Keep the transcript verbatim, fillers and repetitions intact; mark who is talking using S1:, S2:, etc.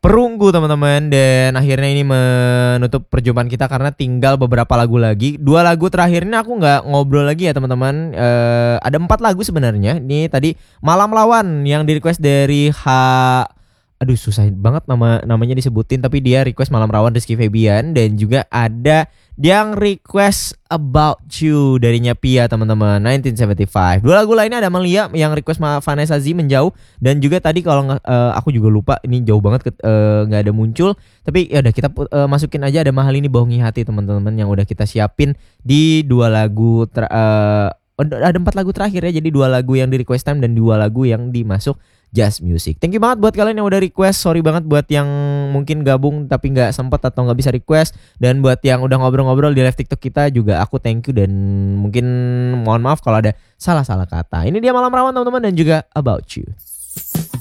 S1: perunggu teman-teman. Dan akhirnya ini menutup perjumpaan kita karena tinggal beberapa lagu lagi. Dua lagu terakhir ini aku nggak ngobrol lagi ya teman-teman. uh, Ada empat lagu sebenarnya. Ini tadi Malam Lawan yang di request dari H. Aduh susah banget nama namanya disebutin, tapi dia request Malam Rawan Rizky Febian. Dan juga ada yang request About You dari Nyapia teman-teman, nineteen seventy-five. Dua lagu lainnya ada Melia yang request Vanessa Z Menjauh. Dan juga tadi kalau uh, aku juga lupa, ini jauh banget nggak uh, ada muncul. Tapi ya udah kita uh, masukin aja, ada Mahal Ini Bohongi Hati teman-teman, yang udah kita siapin di dua lagu ter, uh, ada empat lagu terakhir ya. Jadi dua lagu yang di request time dan dua lagu yang dimasuk Just Music. Thank you banget buat kalian yang udah request. Sorry banget buat yang mungkin gabung tapi gak sempet atau gak bisa request. Dan buat yang udah ngobrol-ngobrol di live TikTok kita juga aku thank you. Dan mungkin mohon maaf kalau ada salah-salah kata. Ini dia Malam Rawan teman-teman dan juga About You.